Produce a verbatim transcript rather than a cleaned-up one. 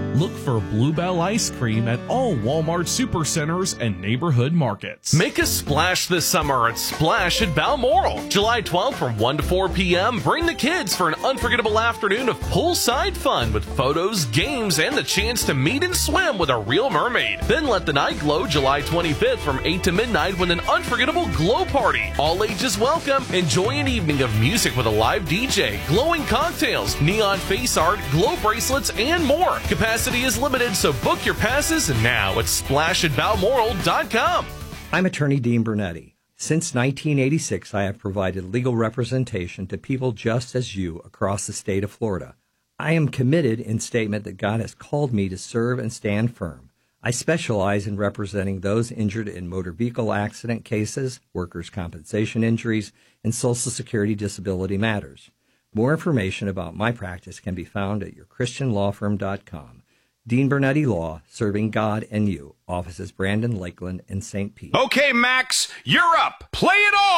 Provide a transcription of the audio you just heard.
Look for Bluebell Ice Cream at all Walmart Supercenters and neighborhood markets. Make a splash this summer at Splash at Balmoral. July twelfth from one to four p.m. Bring the kids for an unforgettable afternoon of poolside fun with photos, games, and the chance to meet and swim with a real mermaid. Then let the night glow July twenty-fifth from eight to midnight with an unforgettable glow party. All ages welcome. Enjoy an evening of music with a live D J, glowing cocktails, neon face art, glow bracelets, and more. Capacity is limited, so book your passes now at splash at balmoral dot com. I'm attorney Dean Bernetti. Since nineteen eighty-six, I have provided legal representation to people just as you across the state of Florida. I am committed in statement that God has called me to serve and stand firm. I specialize in representing those injured in motor vehicle accident cases, workers' compensation injuries, and Social Security disability matters. More information about my practice can be found at your christian law firm dot com. Dean Bernetti Law, serving God and you. Offices Brandon, Lakeland, and Saint Pete. Okay, Max, you're up. Play it all.